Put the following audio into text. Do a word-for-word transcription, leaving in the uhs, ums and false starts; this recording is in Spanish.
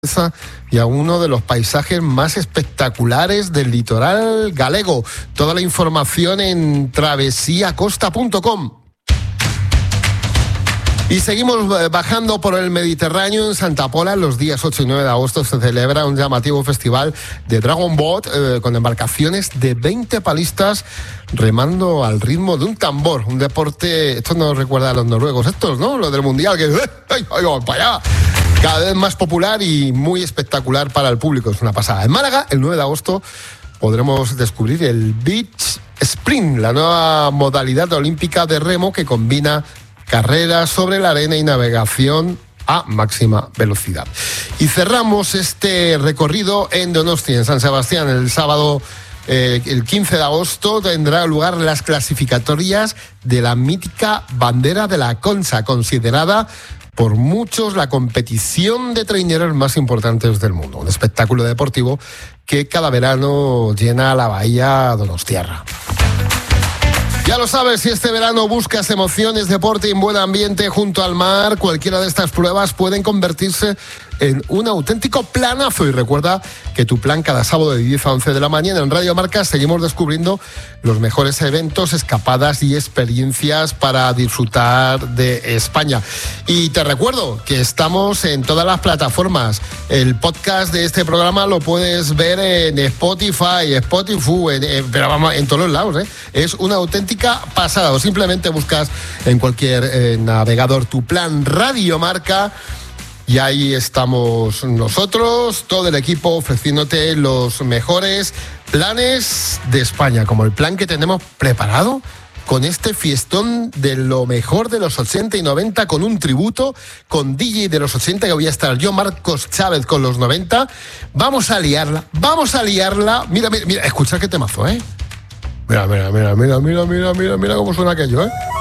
y a uno de los paisajes más espectaculares del litoral galego. Toda la información en travesía costa punto com. Y seguimos bajando por el Mediterráneo. En Santa Pola, los días ocho y nueve de agosto, se celebra un llamativo festival de Dragon Boat eh, con embarcaciones de veinte palistas remando al ritmo de un tambor. Un deporte, esto nos recuerda a los noruegos, estos, ¿no? Lo del mundial, que ¡ay, ay, vamos para allá! Cada vez más popular y muy espectacular para el público. Es una pasada. En Málaga, el nueve de agosto, podremos descubrir el Beach Sprint, la nueva modalidad olímpica de remo que combina carreras sobre la arena y navegación a máxima velocidad. Y cerramos este recorrido en Donostia, en San Sebastián. El sábado, eh, el quince de agosto, tendrá lugar las clasificatorias de la mítica bandera de la Concha, considerada por muchos la competición de traineros más importantes del mundo. Un espectáculo deportivo que cada verano llena la bahía donostiarra. Ya lo sabes, si este verano buscas emociones, deporte y un buen ambiente junto al mar, cualquiera de estas pruebas pueden convertirse en un auténtico planazo. Y recuerda que tu plan cada sábado de diez a once de la mañana en Radio Marca seguimos descubriendo los mejores eventos, escapadas y experiencias para disfrutar de España. Y te recuerdo que estamos en todas las plataformas. El podcast de este programa lo puedes ver en Spotify, Spotify, en, en, pero vamos, en todos los lados, ¿eh? Es una auténtica pasada. O simplemente buscas en cualquier eh, navegador tu plan Radio Marca. Y ahí estamos nosotros, todo el equipo, ofreciéndote los mejores planes de España, como el plan que tenemos preparado con este fiestón de lo mejor de los ochenta y noventa, con un tributo, con D J de los ochenta, que voy a estar yo, Marcos Chávez, con los noventa. Vamos a liarla, vamos a liarla. Mira, mira, mira, escucha qué temazo, ¿eh? Mira, mira, mira, mira, mira, mira, mira, mira cómo suena aquello, ¿eh?